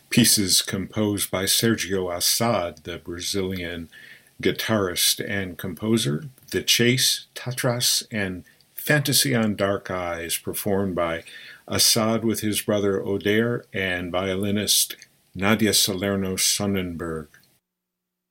Pieces composed by Sergio Assad, the Brazilian guitarist and composer, The Chase, Tatras, and Fantasy on Dark Eyes, performed by Assad with his brother Oder and violinist Nadia Salerno Sonnenberg.